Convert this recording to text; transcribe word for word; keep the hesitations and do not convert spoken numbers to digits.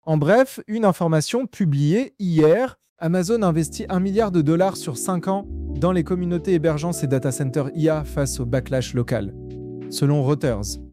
En bref, une information publiée hier, Amazon investit un milliard de dollars sur cinq ans dans les communautés hébergeant ses data centers I A face au backlash local, selon Reuters.